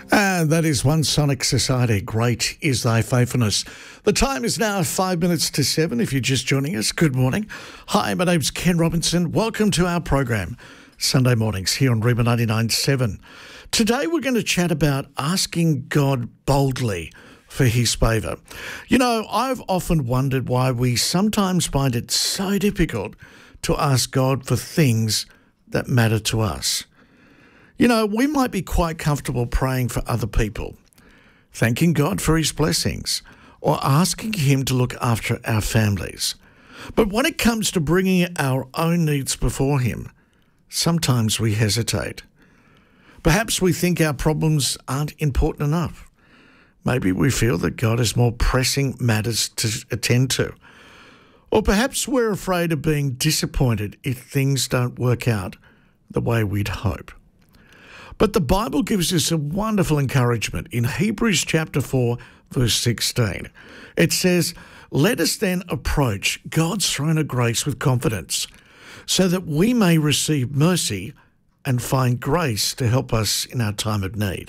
And that is One Sonic Society. Great is thy faithfulness. The time is now 5 minutes to 7. If you're just joining us, good morning. Hi, my name's Ken Robinson. Welcome to our program, Sunday mornings here on Reba 99.7. Today we're going to chat about asking God boldly for his favour. You know, I've often wondered why we sometimes find it so difficult to ask God for things that matter to us. You know, we might be quite comfortable praying for other people, thanking God for his blessings, or asking him to look after our families. But when it comes to bringing our own needs before him, sometimes we hesitate. Perhaps we think our problems aren't important enough. Maybe we feel that God has more pressing matters to attend to. Or perhaps we're afraid of being disappointed if things don't work out the way we'd hope. But the Bible gives us a wonderful encouragement in Hebrews chapter 4, verse 16. It says, "Let us then approach God's throne of grace with confidence, so that we may receive mercy and find grace to help us in our time of need."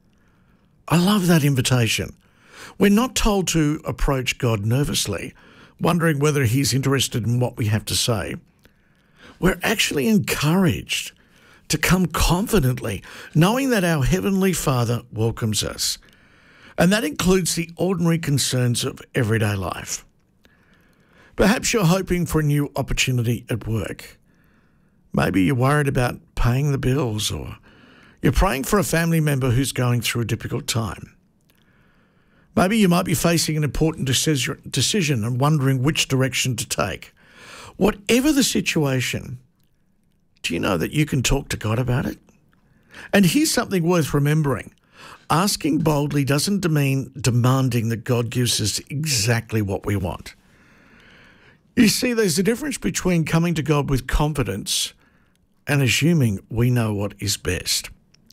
I love that invitation. We're not told to approach God nervously, wondering whether he's interested in what we have to say. We're actually encouraged to come confidently, knowing that our Heavenly Father welcomes us. And that includes the ordinary concerns of everyday life. Perhaps you're hoping for a new opportunity at work. Maybe you're worried about paying the bills, or you're praying for a family member who's going through a difficult time. Maybe you might be facing an important decision and wondering which direction to take. Whatever the situation, do you know that you can talk to God about it? And here's something worth remembering. Asking boldly doesn't mean demanding that God gives us exactly what we want. You see, there's a difference between coming to God with confidence and assuming we know what is best.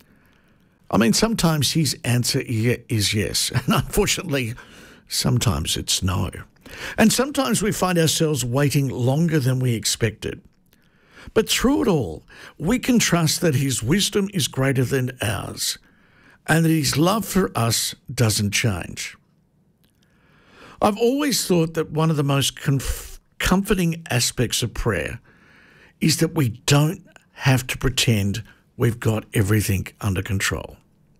I mean, sometimes his answer is yes, and unfortunately, sometimes it's no. And sometimes we find ourselves waiting longer than we expected. But through it all, we can trust that his wisdom is greater than ours and that his love for us doesn't change. I've always thought that one of the most comforting aspects of prayer is that we don't have to pretend we've got everything under control.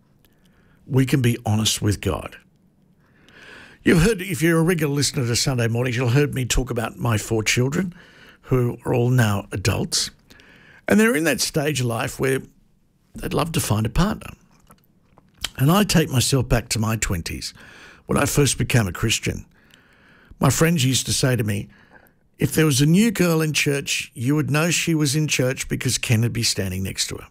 We can be honest with God. You've heard, if you're a regular listener to Sunday mornings, you'll heard me talk about my 4 children, who are all now adults, and they're in that stage of life where they'd love to find a partner. And I take myself back to my 20s, when I first became a Christian. My friends used to say to me, if there was a new girl in church, you would know she was in church because Ken would be standing next to her.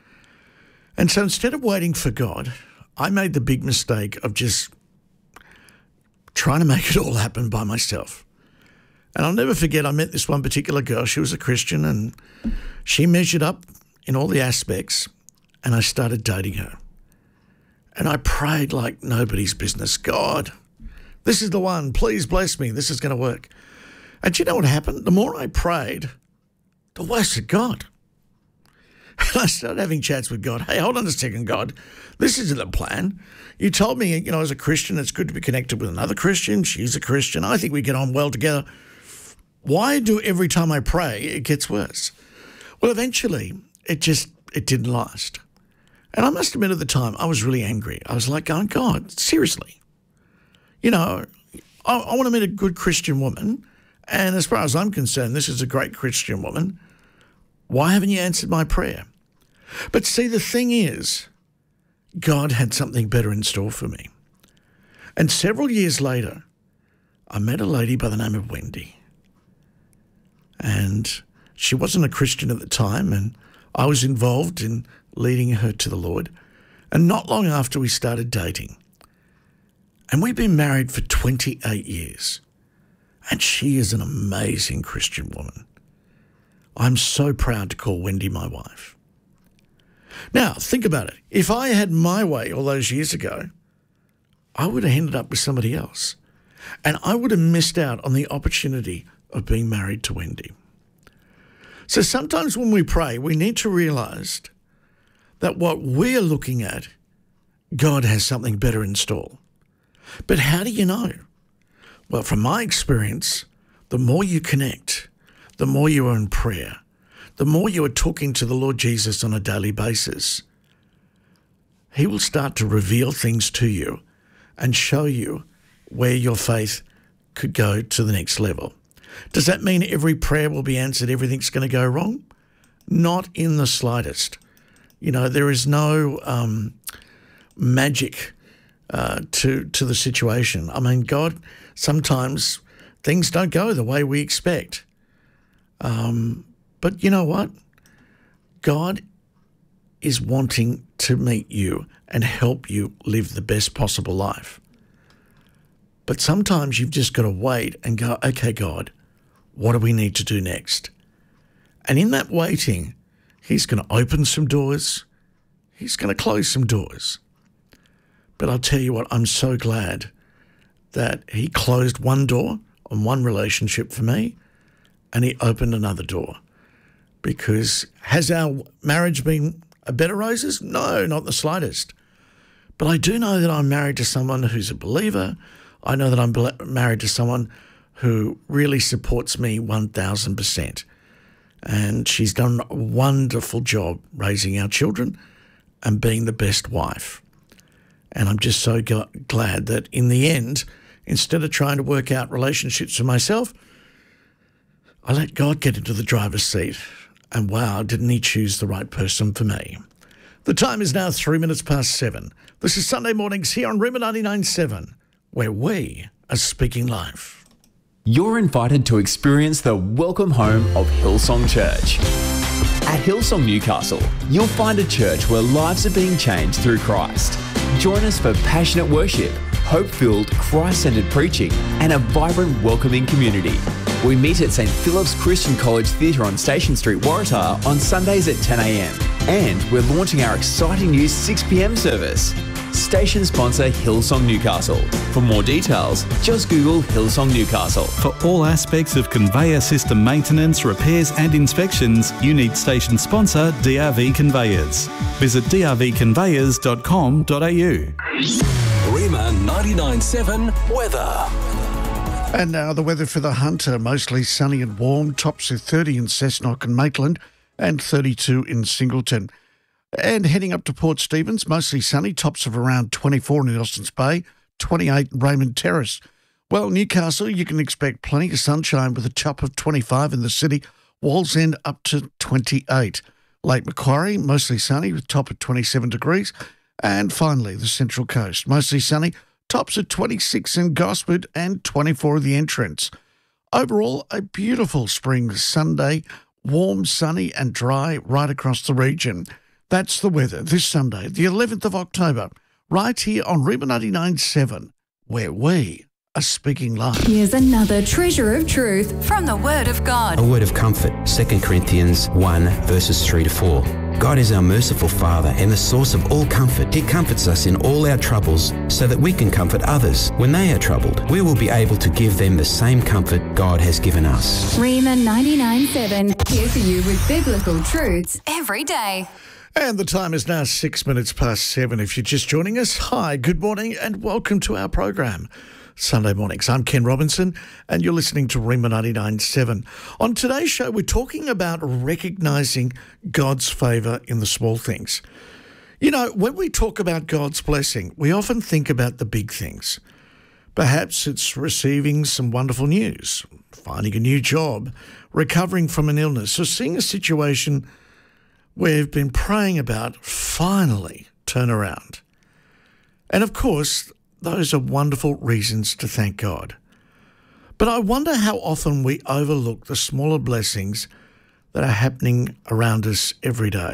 And so instead of waiting for God, I made the big mistake of just trying to make it all happen by myself. And I'll never forget, I met this one particular girl. She was a Christian and she measured up in all the aspects, and I started dating her. And I prayed like nobody's business. God, this is the one. Please bless me. This is going to work. And do you know what happened? The more I prayed, the worse it got. And I started having chats with God. Hey, hold on a second, God. This isn't the plan. You told me, you know, as a Christian, it's good to be connected with another Christian. She's a Christian. I think we get on well together. Why do every time I pray, it gets worse? Well, eventually, it didn't last. And I must admit at the time, I was really angry. I was like, going, God, seriously. You know, I want to meet a good Christian woman. And as far as I'm concerned, this is a great Christian woman. Why haven't you answered my prayer? But see, the thing is, God had something better in store for me. And several years later, I met a lady by the name of Wendy. And she wasn't a Christian at the time, and I was involved in leading her to the Lord. And not long after, we started dating. And we've been married for 28 years. And she is an amazing Christian woman. I'm so proud to call Wendy my wife. Now, think about it. If I had my way all those years ago, I would have ended up with somebody else. And I would have missed out on the opportunity of being married to Wendy. So sometimes when we pray, we need to realise that what we're looking at God has something better in store. But how do you know? Well, from my experience, the more you connect, the more you are in prayer, the more you are talking to the Lord Jesus on a daily basis, He will start to reveal things to you and show you where your faith could go to the next level. Does that mean every prayer will be answered, everything's going to go wrong? Not in the slightest. You know, there is no magic to the situation. I mean, God, sometimes things don't go the way we expect. But you know what? God is wanting to meet you and help you live the best possible life. But sometimes you've just got to wait and go, okay, God, what do we need to do next? And in that waiting, He's going to open some doors. He's going to close some doors. But I'll tell you what, I'm so glad that He closed one door on one relationship for me and He opened another door. Because has our marriage been a bed of roses? No, not the slightest. But I do know that I'm married to someone who's a believer. I know that I'm married to someone who really supports me 1,000%. And she's done a wonderful job raising our children and being the best wife. And I'm just so glad that in the end, instead of trying to work out relationships for myself, I let God get into the driver's seat. And wow, didn't He choose the right person for me? The time is now 7:03. This is Sunday mornings here on Rima 99.7, where we are speaking life. You're invited to experience the welcome home of Hillsong Church. At Hillsong Newcastle, you'll find a church where lives are being changed through Christ. Join us for passionate worship, hope-filled, Christ-centered preaching, and a vibrant, welcoming community. We meet at St. Philip's Christian College Theatre on Station Street, Waratah on Sundays at 10 a.m. And we're launching our exciting new 6 p.m. service. Station sponsor Hillsong Newcastle. For more details, just Google Hillsong Newcastle. For all aspects of conveyor system maintenance, repairs and inspections, you need station sponsor DRV Conveyors. Visit drvconveyors.com.au. Rima 99.7 weather. And now the weather for the Hunter, mostly sunny and warm, tops of 30 in Cessnock and Maitland and 32 in Singleton. And heading up to Port Stephens, mostly sunny, tops of around 24 in Elston's Bay, 28 in Raymond Terrace. Well, Newcastle, you can expect plenty of sunshine with a top of 25 in the city, Wallsend up to 28. Lake Macquarie, mostly sunny with top of 27 degrees. And finally, the Central Coast, mostly sunny, tops of 26 in Gosford and 24 in the Entrance. Overall, a beautiful spring Sunday, warm, sunny and dry right across the region. That's the weather this Sunday, the 11th of October, right here on Rima 99.7, where we are speaking live. Here's another treasure of truth from the Word of God. A word of comfort, 2 Corinthians 1, verses 3 to 4. God is our merciful Father and the source of all comfort. He comforts us in all our troubles so that we can comfort others. When they are troubled, we will be able to give them the same comfort God has given us. Rima 99.7, here for you with biblical truths every day. And the time is now 7:06. If you're just joining us, hi, good morning and welcome to our program. Sunday mornings. I'm Ken Robinson and you're listening to Rima 99.7. On today's show, we're talking about recognising God's favour in the small things. You know, when we talk about God's blessing, we often think about the big things. Perhaps it's receiving some wonderful news, finding a new job, recovering from an illness, or seeing a situation we've been praying about finally turn around. And of course, those are wonderful reasons to thank God. But I wonder how often we overlook the smaller blessings that are happening around us every day.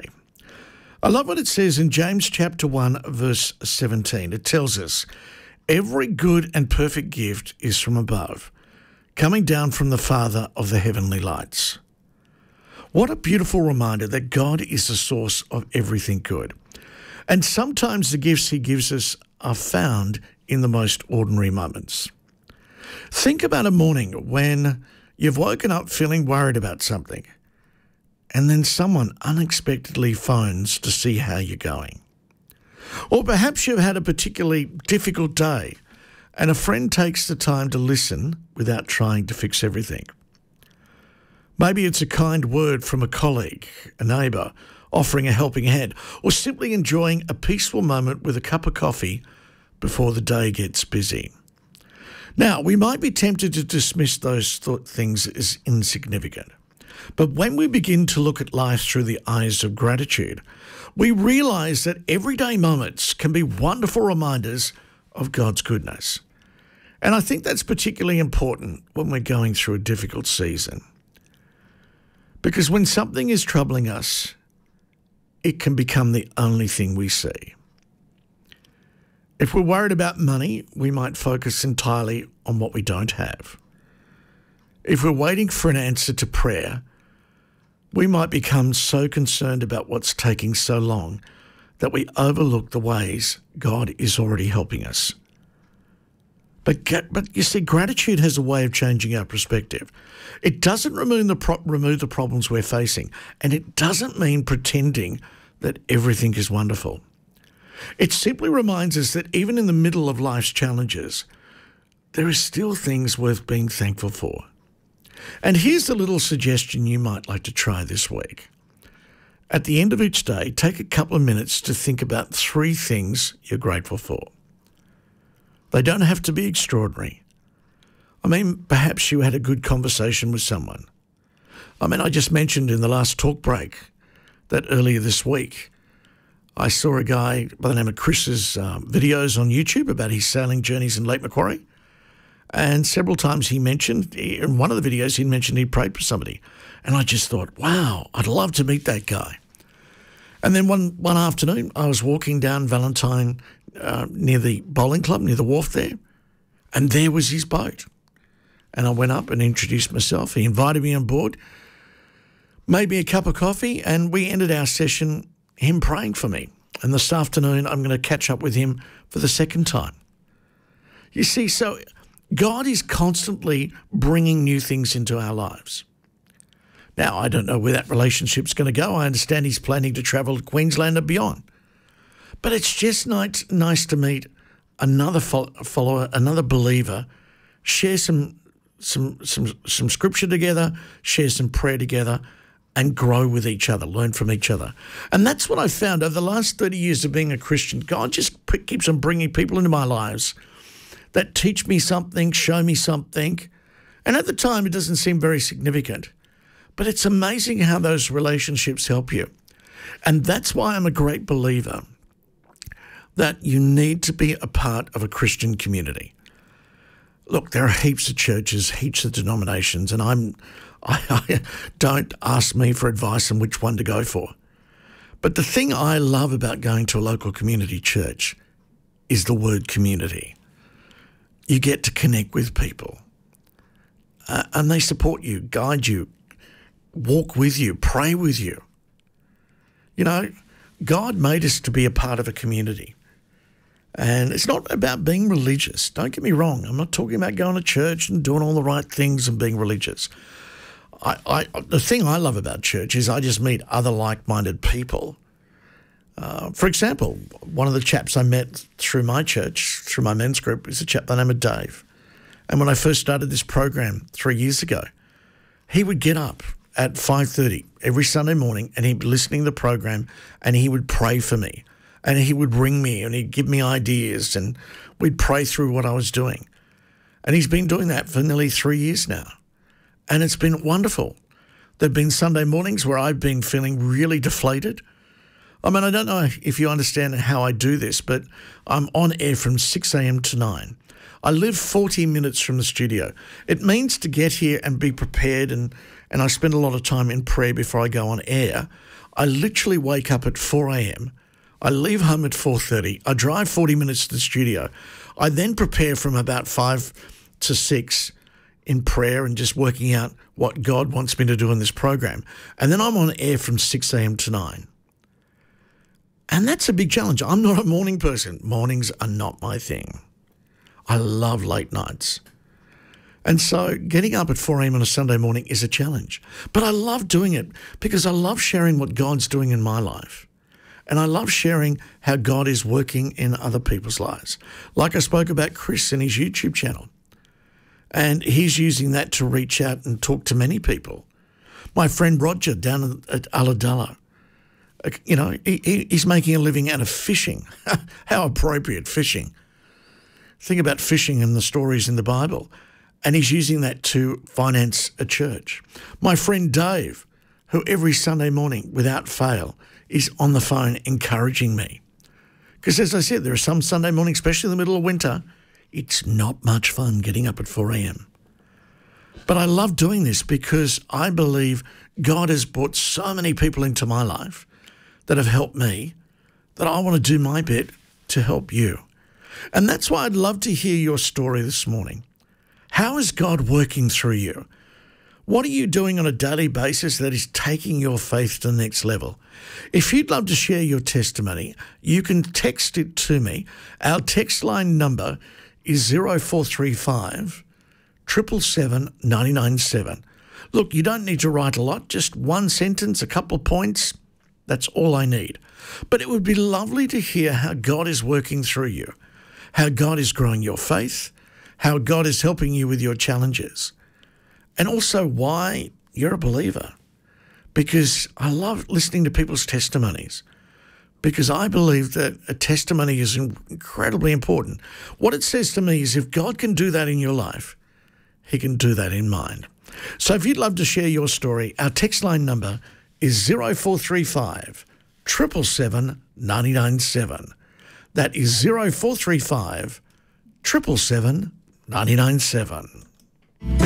I love what it says in James chapter 1, verse 17. It tells us, every good and perfect gift is from above, coming down from the Father of the heavenly lights. What a beautiful reminder that God is the source of everything good. And sometimes the gifts He gives us are found in the most ordinary moments. Think about a morning when you've woken up feeling worried about something, and then someone unexpectedly phones to see how you're going. Or perhaps you've had a particularly difficult day and a friend takes the time to listen without trying to fix everything. Maybe it's a kind word from a colleague, a neighbour, offering a helping hand, or simply enjoying a peaceful moment with a cup of coffee before the day gets busy. Now, we might be tempted to dismiss those things as insignificant, but when we begin to look at life through the eyes of gratitude, we realise that everyday moments can be wonderful reminders of God's goodness. And I think that's particularly important when we're going through a difficult season. Because when something is troubling us, it can become the only thing we see. If we're worried about money, we might focus entirely on what we don't have. If we're waiting for an answer to prayer, we might become so concerned about what's taking so long that we overlook the ways God is already helping us. But you see, gratitude has a way of changing our perspective. It doesn't remove the problems we're facing, and it doesn't mean pretending that everything is wonderful. It simply reminds us that even in the middle of life's challenges, there are still things worth being thankful for. And here's a little suggestion you might like to try this week. At the end of each day, take a couple of minutes to think about 3 things you're grateful for. They don't have to be extraordinary. I mean, perhaps you had a good conversation with someone. I just mentioned in the last talk break that earlier this week, I saw a guy by the name of Chris's videos on YouTube about his sailing journeys in Lake Macquarie. And several times he mentioned, in one of the videos, he mentioned he prayed for somebody. And I just thought, wow, I'd love to meet that guy. And then one afternoon, I was walking down Valentine near the bowling club, near the wharf there, and there was his boat. And I went up and introduced myself. He invited me on board, made me a cup of coffee, and we ended our session him praying for me. And this afternoon, I'm going to catch up with him for the second time. You see, so God is constantly bringing new things into our lives. Now, I don't know where that relationship's going to go. I understand he's planning to travel to Queensland and beyond. But it's just nice to meet another follower, another believer, share some scripture together, share some prayer together, and grow with each other, learn from each other. And that's what I found over the last 30 years of being a Christian. God just keeps on bringing people into my lives that teach me something, show me something. And at the time, it doesn't seem very significant. But it's amazing how those relationships help you. And that's why I'm a great believer that you need to be a part of a Christian community. Look, there are heaps of churches, heaps of denominations, and I don't ask me for advice on which one to go for. But the thing I love about going to a local community church is the word community. You get to connect with people, and they support you, guide you, walk with you, pray with you. You know, God made us to be a part of a community. And it's not about being religious. Don't get me wrong. I'm not talking about going to church and doing all the right things and being religious. The thing I love about church is I just meet other like-minded people. For example, one of the chaps I met through my church, through my men's group, is a chap by the name of Dave. And when I first started this program 3 years ago, he would get up at 5:30 every Sunday morning and he'd be listening to the program and he would pray for me. And he would ring me and he'd give me ideas and we'd pray through what I was doing. And he's been doing that for nearly 3 years now. And it's been wonderful. There have been Sunday mornings where I've been feeling really deflated. I mean, I don't know if you understand how I do this, but I'm on air from 6 a.m. to 9. I live 40 minutes from the studio. It means to get here and be prepared, and I spend a lot of time in prayer before I go on air. I literally wake up at 4 a.m. I leave home at 4:30. I drive 40 minutes to the studio. I then prepare from about 5 to 6 in prayer and just working out what God wants me to do in this program. And then I'm on air from 6 a.m. to 9. And that's a big challenge. I'm not a morning person. Mornings are not my thing. I love late nights. And so getting up at 4 a.m. on a Sunday morning is a challenge. But I love doing it because I love sharing what God's doing in my life. And I love sharing how God is working in other people's lives. Like I spoke about Chris and his YouTube channel. And he's using that to reach out and talk to many people. My friend Roger down at Ulladulla, he's making a living out of fishing. How appropriate, fishing. Think about fishing and the stories in the Bible. And he's using that to finance a church. My friend Dave, who every Sunday morning, without fail, is on the phone encouraging me. Because as I said, there are some Sunday mornings, especially in the middle of winter, it's not much fun getting up at 4 a.m. But I love doing this because I believe God has brought so many people into my life that have helped me that I want to do my bit to help you. And that's why I'd love to hear your story this morning. How is God working through you? What are you doing on a daily basis that is taking your faith to the next level? If you'd love to share your testimony, you can text it to me. Our text line number is 0435 777 997. Look, you don't need to write a lot, just one sentence, a couple of points. That's all I need. But it would be lovely to hear how God is working through you, how God is growing your faith, how God is helping you with your challenges, and also why you're a believer. Because I love listening to people's testimonies, because I believe that a testimony is incredibly important. What it says to me is if God can do that in your life, he can do that in mine. So if you'd love to share your story, our text line number is 0435 777 997. That is 0435 777 997.